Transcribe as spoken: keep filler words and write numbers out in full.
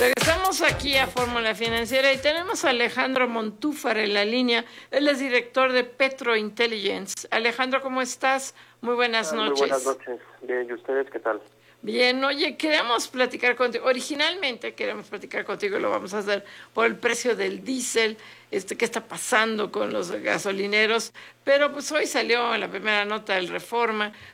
Regresamos aquí a Fórmula Financiera y tenemos a Alejandro Montúfar en la línea. Él es director de Petro Intelligence. Alejandro, ¿cómo estás? Muy buenas ah, noches. Muy buenas noches. Bien, ¿y ustedes qué tal? Bien, oye, queremos platicar contigo. Originalmente queremos platicar contigo y lo vamos a hacer por el precio del diésel, este, qué está pasando con los gasolineros, pero pues hoy salió en la primera nota del Reforma